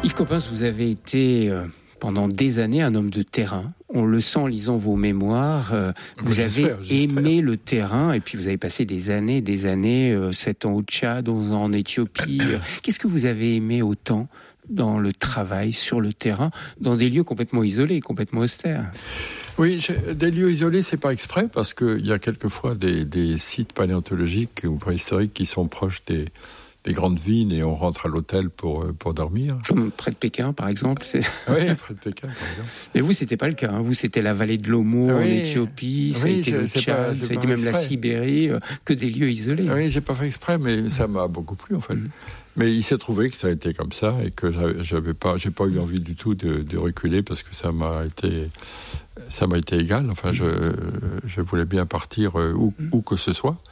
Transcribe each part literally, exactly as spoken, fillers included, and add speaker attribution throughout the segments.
Speaker 1: Yves Coppens, vous avez été euh, pendant des années un homme de terrain. On le sent en lisant vos mémoires. Euh, vous
Speaker 2: j'espère,
Speaker 1: avez
Speaker 2: j'espère.
Speaker 1: aimé le terrain et puis vous avez passé des années, des années, euh, sept ans au Tchad, onze ans en Éthiopie. Qu'est-ce que vous avez aimé autant dans le travail, sur le terrain, dans des lieux complètement isolés, complètement austères?
Speaker 2: Oui, des lieux isolés, c'est pas exprès, parce qu'il y a quelquefois des, des sites paléontologiques ou préhistoriques qui sont proches des, des grandes villes et on rentre à l'hôtel pour, pour dormir.
Speaker 1: Comme près de Pékin, par exemple. C'est...
Speaker 2: Oui, près de Pékin, par exemple.
Speaker 1: Mais vous, c'était pas le cas. Hein. Vous, c'était la vallée de l'Omo oui. en Éthiopie, ça oui, a été je, le Tchad, pas, ça a été même exprès. La Sibérie, euh, que des lieux isolés.
Speaker 2: Oui, j'ai pas fait exprès, mais ça m'a beaucoup plu, en fait. Mm. Mais il s'est trouvé que ça a été comme ça et que j'avais pas, j'ai pas eu envie du tout de, de reculer parce que ça m'a été, ça m'a été égal. Enfin, je, je voulais bien partir où, où que ce soit.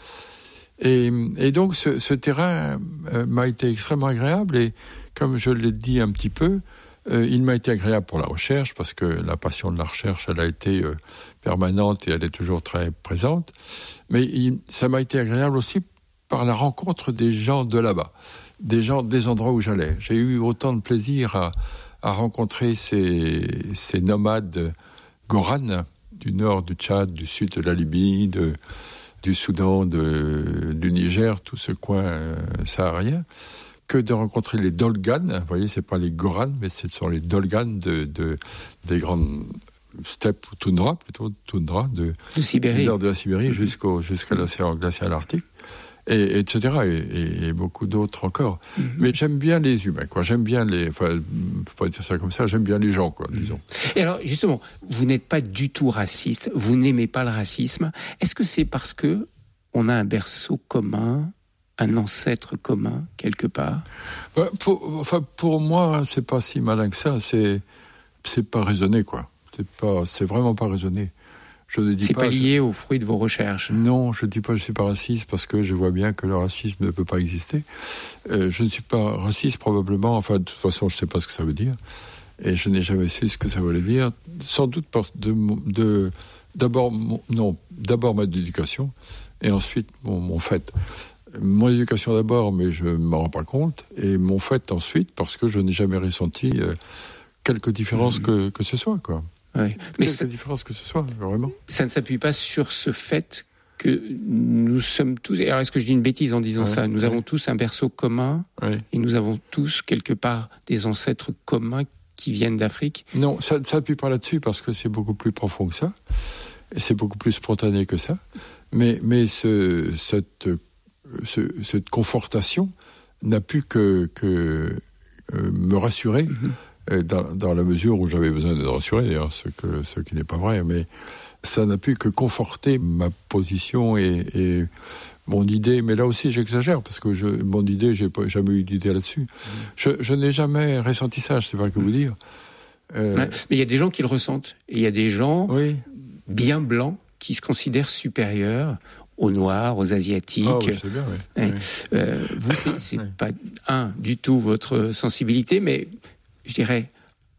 Speaker 2: Et, et donc, ce, ce terrain m'a été extrêmement agréable et, comme je l'ai dit un petit peu, euh, il m'a été agréable pour la recherche parce que la passion de la recherche, elle a été euh, permanente et elle est toujours très présente. Mais il, ça m'a été agréable aussi par la rencontre des gens de là-bas. Des gens, des endroits où j'allais. J'ai eu autant de plaisir à, à rencontrer ces, ces nomades Goran, du nord du Tchad, du sud de la Libye, de, du Soudan, de, du Niger, tout ce coin euh, saharien, que de rencontrer les Dolgan. Vous voyez, c'est pas les Goran, mais ce sont les Dolgan de, de, des grandes steppes, ou toundra, plutôt, toundra, de,
Speaker 1: de Sibérie.
Speaker 2: Du nord de la Sibérie jusqu'au, jusqu'à l'océan glacial arctique. Et, et cetera. Et, et, et beaucoup d'autres encore. Mm-hmm. Mais j'aime bien les humains, quoi. J'aime bien les... Enfin, je ne peux pas dire ça comme ça, j'aime bien les gens, quoi, disons.
Speaker 1: Et alors, justement, vous n'êtes pas du tout raciste, vous n'aimez pas le racisme. Est-ce que c'est parce que on a un berceau commun, un ancêtre commun, quelque part?
Speaker 2: bah, pour, enfin, pour moi, c'est pas si malin que ça. C'est, c'est pas raisonné, quoi. C'est pas, c'est vraiment pas raisonné. Je ne dis
Speaker 1: c'est
Speaker 2: pas,
Speaker 1: pas lié
Speaker 2: je...
Speaker 1: aux fruits de vos recherches.
Speaker 2: Non, je ne dis pas que je ne suis pas raciste parce que je vois bien que le racisme ne peut pas exister. Euh, je ne suis pas raciste probablement, enfin de toute façon je ne sais pas ce que ça veut dire et je n'ai jamais su ce que ça voulait dire. Sans doute de, de, d'abord, non, d'abord ma éducation et ensuite mon, mon fait. Mon éducation d'abord, mais je ne m'en rends pas compte, et mon fait ensuite parce que je n'ai jamais ressenti euh, quelque différence mmh. que, que ce soit, quoi.
Speaker 1: Oui.
Speaker 2: Mais c'est la différence que ce soit, vraiment.
Speaker 1: Ça ne s'appuie pas sur ce fait que nous sommes tous... Alors, est-ce que je dis une bêtise en disant ouais, ça? Nous ouais. avons tous un berceau commun ouais. et nous avons tous, quelque part, des ancêtres communs qui viennent d'Afrique?
Speaker 2: Non, ça ne s'appuie pas là-dessus parce que c'est beaucoup plus profond que ça. Et c'est beaucoup plus spontané que ça. Mais, mais ce, cette, ce, cette confortation n'a pu que, que euh, me rassurer. Mm-hmm. Dans, dans la mesure où j'avais besoin de rassurer, d'ailleurs, ce, que, ce qui n'est pas vrai, mais ça n'a pu que conforter ma position et, et mon idée. Mais là aussi, j'exagère, parce que je, mon idée, je n'ai jamais eu d'idée là-dessus. Mmh. Je, je n'ai jamais ressenti ça, je ne sais pas que vous dire.
Speaker 1: Euh... Mais il y a des gens qui le ressentent. Et il y a des gens oui. bien blancs qui se considèrent supérieurs aux Noirs, aux Asiatiques.
Speaker 2: Ah oui, c'est bien, oui.
Speaker 1: Ouais. Oui. Euh, vous, c'est, c'est oui. pas, un, du tout votre sensibilité, mais... je dirais,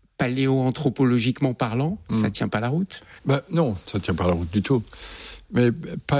Speaker 1: paléo-anthropologiquement parlant, mmh. ça ne tient pas la route?
Speaker 2: Ben, non, ça ne tient pas la route du tout. Mais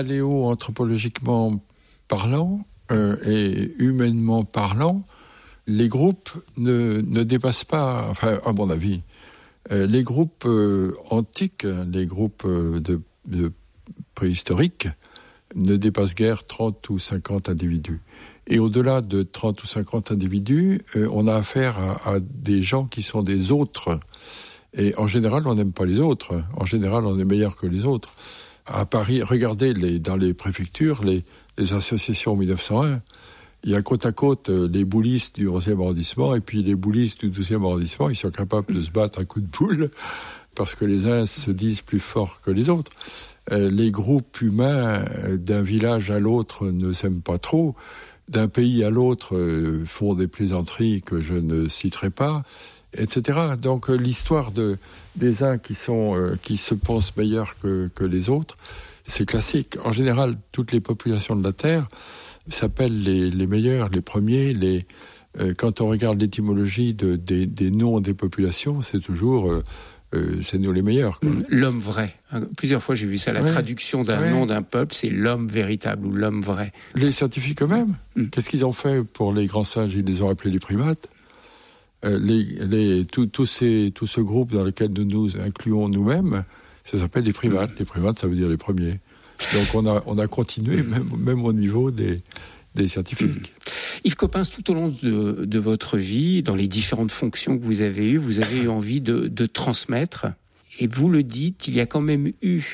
Speaker 2: paléo-anthropologiquement parlant euh, et humainement parlant, les groupes ne, ne dépassent pas, enfin, à mon avis, euh, les groupes euh, antiques, les groupes euh, de, de préhistoriques, ne dépassent guère trente ou cinquante individus. Et au-delà de trente ou cinquante individus, euh, on a affaire à, à des gens qui sont des autres. Et en général, on n'aime pas les autres. En général, on est meilleur que les autres. À Paris, regardez les, dans les préfectures, les, les associations mille neuf cent un. Il y a côte à côte les boulistes du onzième arrondissement et puis les boulistes du douzième arrondissement. Ils sont capables de se battre à coups de boule parce que les uns se disent plus forts que les autres. Euh, les groupes humains d'un village à l'autre ne s'aiment pas trop. D'un pays à l'autre euh, font des plaisanteries que je ne citerai pas, et cetera. Donc euh, l'histoire de, des uns qui, sont, euh, qui se pensent meilleurs que, que les autres, c'est classique. En général, toutes les populations de la Terre s'appellent les, les meilleurs, les premiers. Les, euh, quand on regarde l'étymologie de, des, des noms des populations, c'est toujours... Euh, Euh, c'est nous les meilleurs, quoi.
Speaker 1: L'homme vrai. Plusieurs fois, j'ai vu ça. La ouais. traduction d'un ouais. nom d'un peuple, c'est l'homme véritable ou l'homme vrai.
Speaker 2: Les scientifiques eux-mêmes, mm. qu'est-ce qu'ils ont fait pour les grands singes? Ils les ont appelés les primates. Euh, les, les, tout, tout, ces, tout ce groupe dans lequel nous nous incluons nous-mêmes, ça s'appelle les primates. Les primates, ça veut dire les premiers. Donc on a, on a continué, même, même au niveau des, des scientifiques.
Speaker 1: Yves Coppens, tout au long de, de votre vie, dans les différentes fonctions que vous avez eues, vous avez eu envie de, de transmettre. Et vous le dites, il y a quand même eu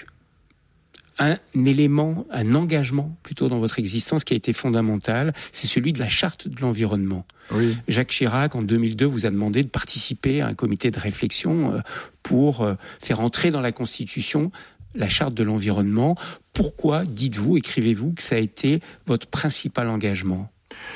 Speaker 1: un élément, un engagement plutôt dans votre existence qui a été fondamental, c'est celui de la charte de l'environnement.
Speaker 2: Oui.
Speaker 1: Jacques Chirac, en deux mille deux, vous a demandé de participer à un comité de réflexion pour faire entrer dans la Constitution la charte de l'environnement. Pourquoi, dites-vous, écrivez-vous, que ça a été votre principal engagement ?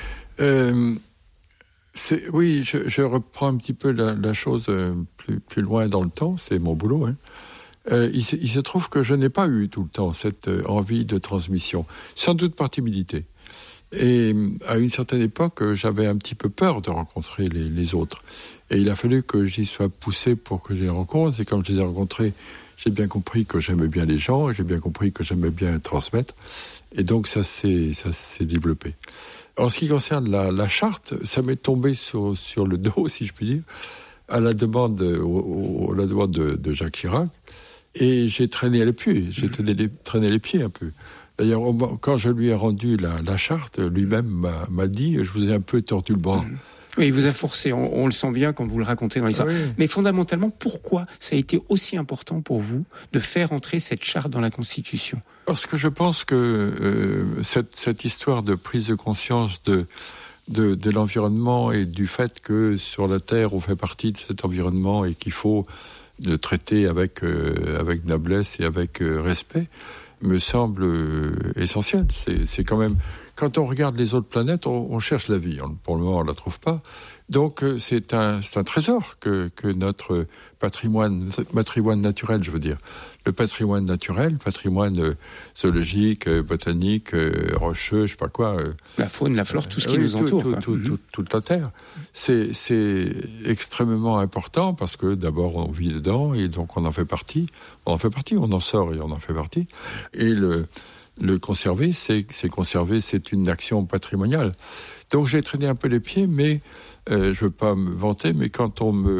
Speaker 2: euh, c'est, Oui, je, je reprends un petit peu la, la chose plus, plus loin dans le temps, c'est mon boulot, hein. Euh, il, se, il se trouve que je n'ai pas eu tout le temps cette euh, envie de transmission, sans doute par timidité. Et à une certaine époque, j'avais un petit peu peur de rencontrer les, les autres. Et il a fallu que j'y sois poussé pour que je les rencontre. Et quand je les ai rencontrés, j'ai bien compris que j'aimais bien les gens, j'ai bien compris que j'aimais bien transmettre. Et donc ça s'est, ça s'est développé. En ce qui concerne la, la charte, ça m'est tombé sur, sur le dos, si je puis dire, à la demande, au, au, à la demande de, de Jacques Chirac. Et j'ai traîné les pieds, j'ai traîné les, traîné les pieds un peu. D'ailleurs, quand je lui ai rendu la, la charte, lui-même m'a, m'a dit « je vous ai un peu tordu le bras mmh. ».
Speaker 1: Oui, il vous a forcé, on, on le sent bien quand vous le racontez dans l'histoire. Ah oui. Mais fondamentalement, pourquoi ça a été aussi important pour vous de faire entrer cette charte dans la Constitution ?
Speaker 2: Parce que je pense que euh, cette, cette histoire de prise de conscience de, de, de l'environnement et du fait que sur la Terre, on fait partie de cet environnement et qu'il faut le traiter avec, euh, avec noblesse et avec euh, respect, me semble euh, essentiel. C'est, c'est quand même... Quand on regarde les autres planètes, on, on cherche la vie. On, pour le moment, on ne la trouve pas. Donc, euh, c'est, un, c'est un trésor que, que notre patrimoine, patrimoine naturel, je veux dire. Le patrimoine naturel, patrimoine euh, zoologique, euh, botanique, euh, rocheux, je ne sais pas quoi. Euh,
Speaker 1: la faune, la flore, tout ce qui
Speaker 2: oui,
Speaker 1: nous entoure.
Speaker 2: Tout, tout, tout, tout, toute la Terre. C'est, c'est extrêmement important parce que d'abord, on vit dedans et donc on en fait partie. On en fait partie, on en sort et on en fait partie. Et le... Le conserver, c'est, c'est conserver, c'est une action patrimoniale. Donc j'ai traîné un peu les pieds, mais euh, je ne veux pas me vanter, mais quand on me